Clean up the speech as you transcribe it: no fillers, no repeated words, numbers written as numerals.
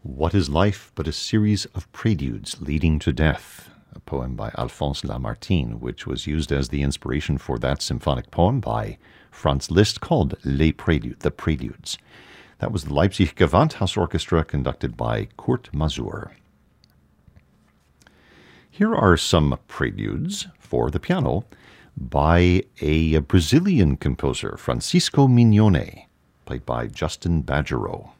What is Life but a Series of Preludes Leading to Death? A poem by Alphonse Lamartine, which was used as the inspiration for that symphonic poem by Franz Liszt called Les Préludes, the Preludes. That was the Leipzig Gewandhaus Orchestra conducted by Kurt Masur. Here are some preludes for the piano by a Brazilian composer, Francisco Mignone, played by Justin Badgerow.